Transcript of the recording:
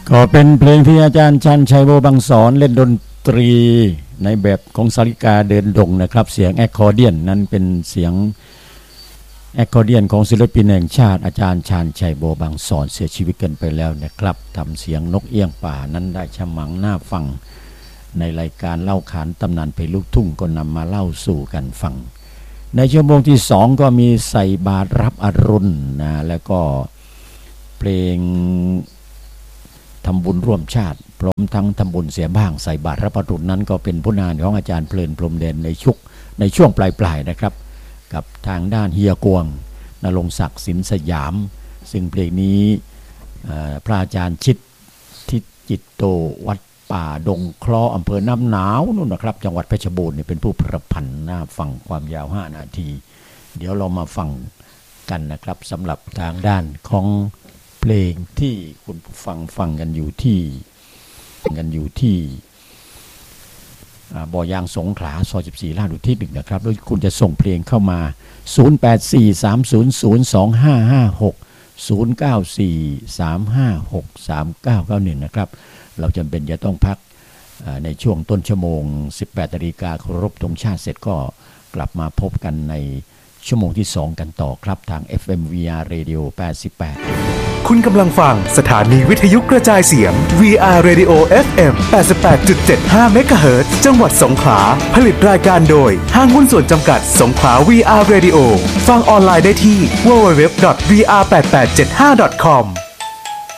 ก็เป็นเพลงที่อาจารย์ชันชัยโบบังสอนเล่นดนตรีในแบบของสาริกาเดินดงนะครับเสียงแอคคอร์เดียนนั้นเป็นเสียงแอคคอร์เดียนของศิลปินแห่งชาติอาจารย์ชันชัยโบบังสอนเสียชีวิตกันไปแล้วนะครับทำเสียงนกเอี้ยงป่านั้นได้ฉมังหน้าฟังในรายการเล่าขานตำนานเพลงลูกทุ่งก็นำมาเล่าสู่กันฟังในชั่วโมงที่2ก็มีใส่บาตรรับอรุณนะแล้วก็เพลงทำบุญร่วมชาติพร้อมทั้งทำบุญเสียบ้างใส่บาตรรับอรุณนั้นก็เป็นผลงานของอาจารย์เพลินพรหมแดนในช่วงปลายๆนะครับกับทางด้านเฮียกวงณรงค์ศักดิ์สินสยามซึ่งเพลงนี้พระอาจารย์ชิดทิจิตโตวัดป่าดงคลออำเภอน้ำหนาวนู่นนะครับจังหวัดเพชรบูรณ์เป็นผู้ประพันธ์หน้าฟังความยาว5นาทีเดี๋ยวเรามาฟังกันนะครับสำหรับทางด้านของเพลงที่คุณผู้ฟังกันอยู่ที่บ่อยางสงขลาซอย14ลาดอุทิศ1นะครับแล้วคุณจะส่งเพลงเข้ามา0843002556 0943563991นะครับเราจำเป็นจะต้องพักในช่วงต้นชั่วโมง 18 นาฬิกาเคารพธงชาติเสร็จก็กลับมาพบกันในชั่วโมงที่2กันต่อครับทาง FM VR Radio 88 คุณกำลังฟังสถานีวิทยุกระจายเสียง VR Radio FM 88.75 MHz จังหวัดสงขลาผลิตรายการโดยห้างหุ้นส่วนจำกัดสงขลา VR Radio ฟังออนไลน์ได้ที่ www.vr8875.com